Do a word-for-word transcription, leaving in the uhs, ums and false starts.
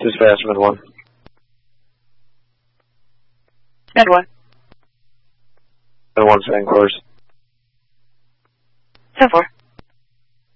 Dispatch, mid one. Mid one. Mid one, setting course. ten four.